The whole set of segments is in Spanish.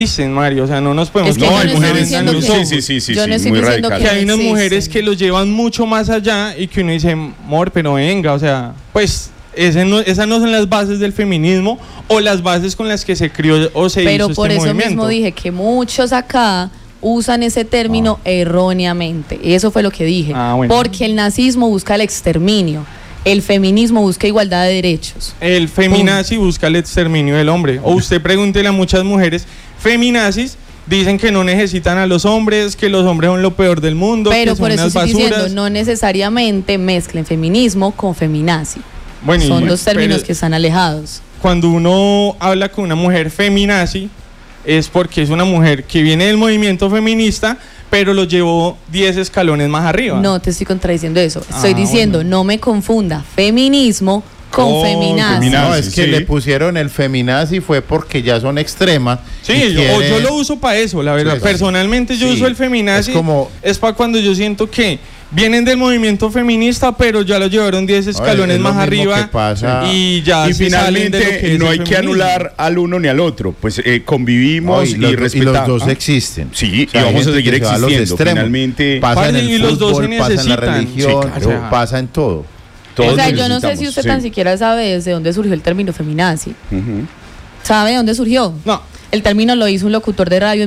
Dicen, Mario, o sea, no nos podemos... Es que No, yo hay no estoy mujeres... diciendo que- Sí, yo no estoy muy diciendo radical. Que hay unas existen. mujeres que lo llevan mucho más allá y que uno dice, amor, pero venga, o sea, pues esas no son las bases del feminismo o las bases con las que se crió o se Pero hizo por este eso movimiento. mismo dije que muchos acá usan ese término erróneamente. Y eso fue lo que dije. Bueno. Porque el nazismo busca el exterminio. El feminismo busca igualdad de derechos. El feminazi busca el exterminio del hombre. O usted pregúntele a muchas mujeres feminazis, dicen que no necesitan a los hombres, que los hombres son lo peor del mundo, Pero que son por eso unas estoy basuras. diciendo, no necesariamente mezclen feminismo con feminazi. Bueno, Son y- dos términos pero que están alejados. cuando uno habla con una mujer feminazi, es porque es una mujer que viene del movimiento feminista, pero lo llevó 10 escalones más arriba. No te estoy contradiciendo eso. Estoy Ah, diciendo, bueno. no me confunda feminismo con feminazi. feminazi. No, es que Sí. le pusieron el feminazi fue porque ya son extremas. Sí, y yo quieren- lo uso para eso, la verdad. Sí. Personalmente yo Sí. uso el feminazi. Es como- Es para cuando yo siento que vienen del movimiento feminista, pero ya lo llevaron 10 escalones es lo más mismo arriba que pasa. y ya Y se salen de lo finalmente que es no el hay que feminismo. anular al uno ni al otro, pues convivimos No, y y respetamos. los dos existen. Sí, O sea, y hay vamos a gente seguir que se va a los existiendo. extremos. Finalmente, Pasa en Parce, el y los dos fútbol, se pasa en la necesitan. religión, Sí, claro. pasa en todo. todos O sea, yo no sé si necesitamos, usted sí. tan siquiera sabe desde dónde surgió el término feminazi. Ujú. ¿Sabe de dónde surgió? No. El término lo hizo un locutor de radio en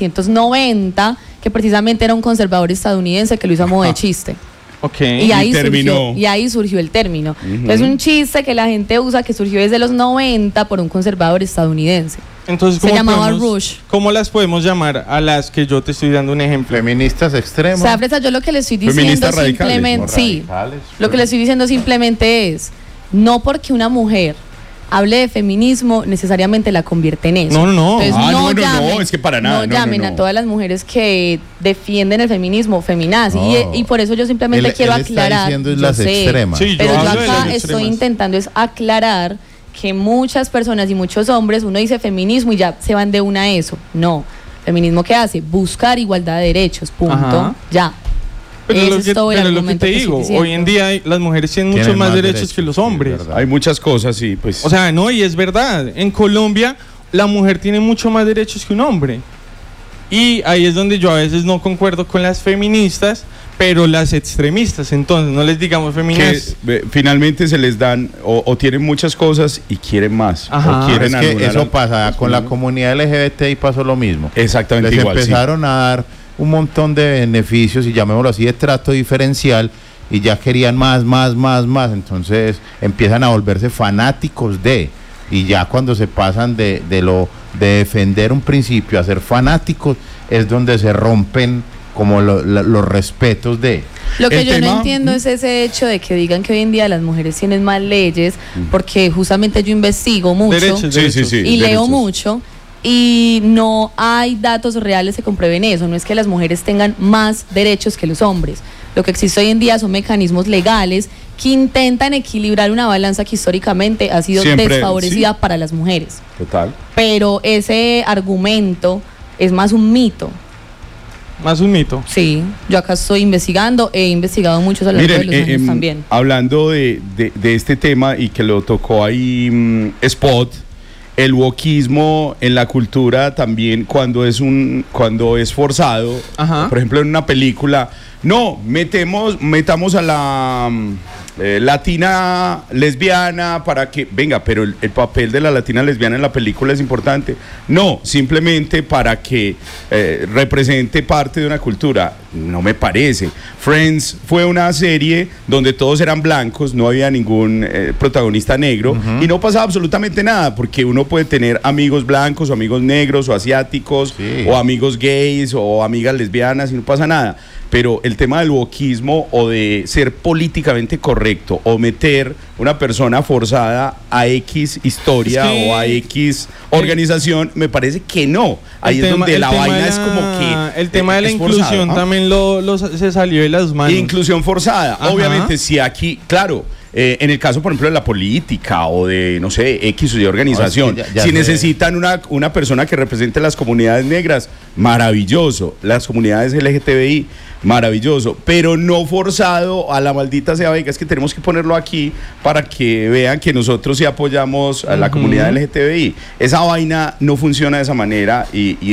1990, que precisamente era un conservador estadounidense que lo hizo a modo de chiste. Ok. Y ahí, terminó. y ahí surgió el término. Ujú. Es un chiste que la gente usa que surgió desde los 90 por un conservador estadounidense. Entonces, Se ¿cómo llamaba podemos- Rush. ¿Cómo las podemos llamar a las que yo te estoy dando un ejemplo? Feministas extremos. O sea, Fresa, yo lo que le estoy diciendo Feministas radicales, simplemente, ¿no? sí, Radicales, lo que le estoy diciendo simplemente es, no porque una mujer hable de feminismo necesariamente la convierte en eso. No, no. No, es que para nada, No no, llamen no. a todas las mujeres que defienden el feminismo feminazi. No. Y por eso yo simplemente quiero él está aclarar. diciendo es yo las sé, extremas. Sí, pero yo hablo de las acá estoy extremas. intentando es aclarar que muchas personas y muchos hombres, uno dice feminismo y ya se van de una a eso. No. ¿Feminismo qué hace? Buscar igualdad de derechos, punto. Ajá. Ya. Pero Ese lo es que, todo el pero lo que argumento te que estoy digo, diciendo. hoy en día las mujeres tienen Tienen muchos más más derechos derechos, que los sí, hombres. verdad. Hay muchas cosas, sí, pues. O sea, no, y es verdad. En Colombia la mujer tiene mucho más derechos que un hombre. Y ahí es donde yo a veces no concuerdo con las feministas, pero las extremistas, entonces no les digamos que feministas. finalmente se les dan o tienen muchas cosas y quieren más. Ajá. O quieren Es que anular eso al- pasa con la comunidad LGBT y pasó lo mismo. Exactamente Les igual. sí. empezaron a dar un montón de beneficios y llamémoslo así de trato diferencial y ya querían más. Entonces empiezan a volverse fanáticos y ya cuando se pasan de defender un principio a ser fanáticos es donde se rompen como los respetos de. Lo que El yo tema- no entiendo es ese hecho de que digan que hoy en día las mujeres tienen más leyes, porque justamente yo investigo mucho Derechos, Sí, derechos. sí, sí. y leo derechos. mucho y no hay datos reales que comprueben eso. No es que las mujeres tengan más derechos que los hombres. Lo que existe hoy en día son mecanismos legales que intentan equilibrar una balanza que históricamente ha sido Siempre, desfavorecida sí. para las mujeres. Total. Pero ese argumento es más un mito. Más un mito. Sí, yo acá estoy investigando, he investigado mucho a lo largo de Miren, los años también. hablando de este tema y que lo tocó ahí Spot, el wokismo en la cultura también cuando es forzado, Ajá. por ejemplo en una película, no, metamos a la latina lesbiana para que, venga, pero el papel de la latina lesbiana en la película es importante. No, simplemente para que represente parte de una cultura. No me parece. Friends fue una serie donde todos eran blancos, no había ningún protagonista negro y no pasaba absolutamente nada, porque uno puede tener amigos blancos o amigos negros o asiáticos Sí. o amigos gays o amigas lesbianas y no pasa nada. Pero el tema del wokismo o de ser políticamente correcto o meter una persona forzada a X historia Es que- o a X organización, me parece que no. Ahí es donde la vaina es como que el tema de la es forzado, inclusión ¿no? también se salió de las manos. Inclusión forzada. Ajá. Obviamente, si aquí, claro, en el caso, por ejemplo, de la política o de, no sé, X o Y organización, ya si sé. necesitan una persona que represente las comunidades negras, maravilloso. Las comunidades LGTBI, maravilloso. Pero no forzado a la maldita sea, venga, es que tenemos que ponerlo aquí para que vean que nosotros sí apoyamos a la comunidad LGTBI. Esa vaina no funciona de esa manera y